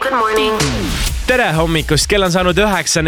Good morning. Tere hommikust, kell on saanud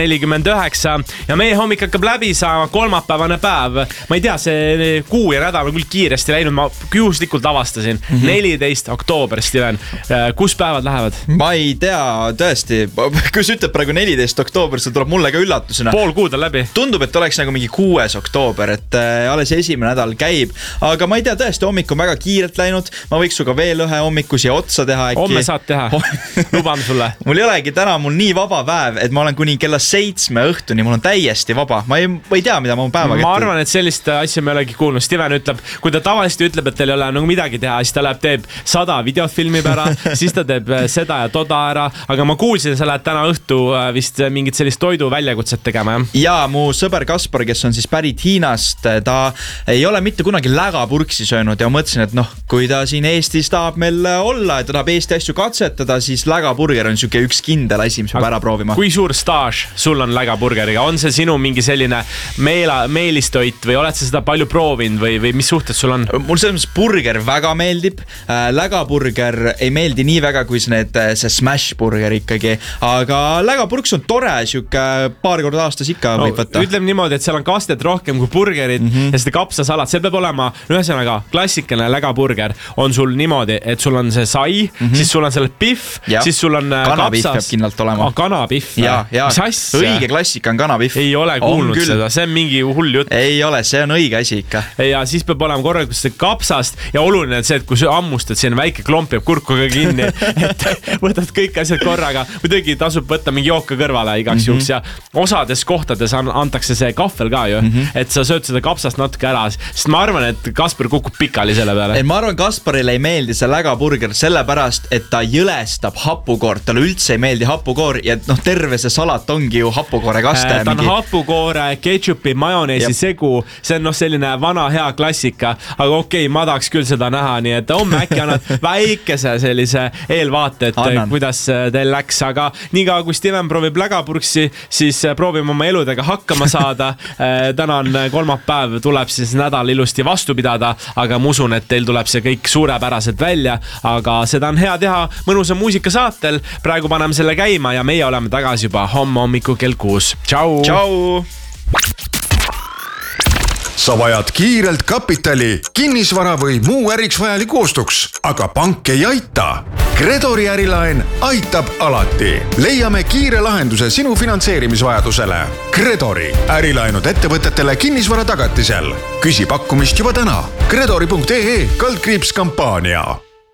9:49 ja meie hommik hakkab läbi saama kolmapäevane päev. Ma ei tea, see kuu ja nädal on küll kiiresti läinud, ma juhuslikult avastasin. 14. oktoober, Steven. Kus päevad lähevad? Ma ei tea, tõesti. Kui sa ütled praegu 14. oktoober, see tuleb mulle ka üllatusena. Pool kuud on läbi. Tundub, et oleks nagu mingi 6. oktoober, et alles esimene nädal käib. Aga ma ei tea, tõesti, hommik on väga kiirelt läinud. Ma võiks suga veel ühe hommiku siia otsa teha. Homme saad teha. Luban sulle. Mul ei olegi täna nii vaba päev, et ma olen kuni kella 7 õhtuni, mul on täiesti vaba. Ma ei tea, mida ma päevaga Ma arvan, et sellist asja me olegi kuulnud. Steven ütleb, kui ta tavaliselt ütleb, et teil ei ole nagu midagi teha, siis ta läheb, teeb 100 videofilmi ära, siis ta teeb seda ja toda ära. Aga ma kuulsin, sa lähed täna õhtu vist mingit sellist toidu väljakutset tegema, jah? Ja mu sõber Kaspar, kes on siis pärit Hiinast, ta ei ole mitte kunagi lägapurksi söönud ja mõtlesin, et kui ta siin Eestis tahab meil olla, et ta tahab Eesti asju katsetada, siis lägaburger on siuke üks kindel asi, mis peab ära proovima. Kui suur staaž sul on lägaburgeriga? On see sinu mingi selline meelistoit või oled sa seda palju proovinud või mis suhted sul on? Mul selles burger väga meeldib. Lägaburger ei meeldi nii väga kui see smash burger ikkagi. Aga lägapurks on tore, siuke paar korda aastas ikka võib võtta. Ütleme niimoodi, et seal on kastet rohkem kui burgerid ja seda kapsasalat. Seal peab olema, ühesõnaga, klassikaline lägaburger on sul niimoodi, et sul on see sai, siis sul on selle piff, siis sul on kanapiff kapsas. Peab kindlalt olema. Kanapiff. Mis asja? Õige klassika on kanapiff. Ei ole kuulnud seda, see on mingi hull jutt. Ei ole, see on õige asi ikka. Ja siis peab olema korralikult see kapsast ja oluline on see, et kui sa ammustad, siin väike klomp jääb kurkuga kinni, et võtad kõik asjad korraga. Muidugi tasub võtta mingi jooka kõrvale igaks juhuks ja osades kohtades antakse see kahvel ka ju, et sa sööd seda kapsast natuke ära, sest ma arvan, et Kaspar kukub pikali selle peale. Ma arvan, Kasparile ei meeldi see lägaburger sellepärast, et ta jõlestab hapukoort, talle üldse ei meeldi hapukoor ja terve see salat ongi ju hapukoore kaste. Ta on hapukoore, ketšupi, majoneesi segu, see on selline vana hea klassika, aga okei, ma tahaks küll seda näha, nii et homme äkki annad väikese sellise eelvaate, et kuidas teil läks, aga niikaua kui Steven proovib lägapurksi, siis proovime oma eludega hakkama saada. Täna on kolmapäev, tuleb siis nädal ilusti vastu pidada, aga ma usun, et teil tuleb see kõik suurepäraselt välja, aga seda on hea teha mõnusa muusika saatel. Praegu paneme selle käima ja meie oleme tagasi juba homme hommiku kell 6. Tšau! Tšau! Sa vajad kiirelt kapitali, kinnisvara või muu äriks vajaliku ostuks, aga pank ei aita. Gredori ärilaen aitab alati. Leiame kiire lahenduse sinu finantseerimisvajadusele. Gredori ärilaenud ettevõtetele kinnisvara tagatisel. Küsi pakkumist juba täna. Gredori.ee/kampaania.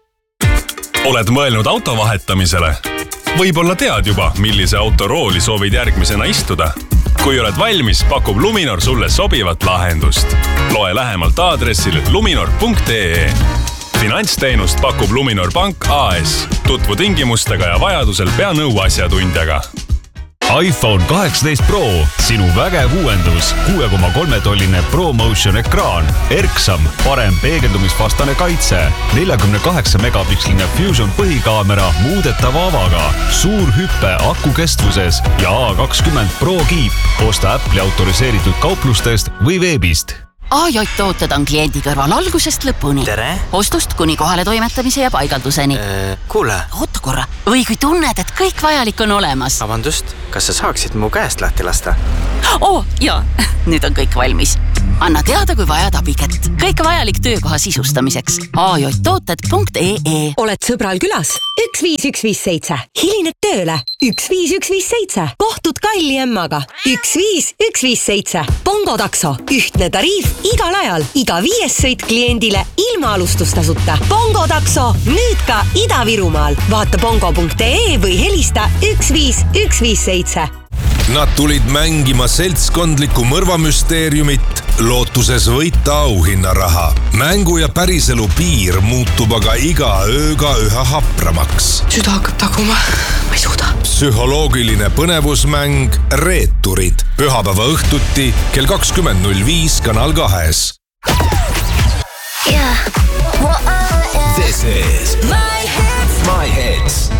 Oled mõelnud auto vahetamisele? Võib-olla tead juba, millise auto rooli soovid järgmisena istuda. Kui oled valmis, pakub Luminor sulle sobivat lahendust. Loe lähemalt aadressil luminor.ee. Finantsteenust pakub Luminor Pank AS. Tutvu tingimustega ja vajadusel pea nõu asjatundjaga. iPhone 18 Pro, sinu vägev uuendus, 6,3-tolline ProMotion ekraan, erksam, parem peegeldumisvastane kaitse, 48 megapiksline Fusion põhikaamera muudetava avaga, suur hüppe aku kestvuses ja A20 Pro kiip. Osta Apple'i autoriseeritud kauplustest või veebist. AJ-tooted on kliendi kõrval algusest lõpuni. Tere! Ostust kuni kohale toimetamise ja paigalduseni. Kuule! Oota korra. Või kui tunned, et kõik vajalik on olemas. Vabandust, kas sa saaksid mu käest lahti lasta? Jaa, nüüd on kõik valmis. Anna teada, kui vajad abikätt. Kõik vajalik töökoha sisustamiseks. AJ-tooted.ee. Oled sõbral külas? 15157. Hilined tööle? 15157. Kohtud Kalli emmaga? 15157. Pongotakso. Ühtne tariif igal ajal. Iga 5 sõit kliendile ilma alustustasuta. Pongotakso. Nüüd ka Ida-Virumaal. Vaata pongo.ee või helista 15157. Nad tulid mängima seltskondlikku mõrvamüsteeriumit, lootuses võita auhinnaraha. Mängu ja päriselu piir muutub aga iga ööga üha hapramaks. Süda hakkab taguma, ma ei suuda. Psühholoogiline põnevusmäng Reeturid. Pühapäeva õhtuti kell 20.05 Kanal 2. Yeah. This is My Hits.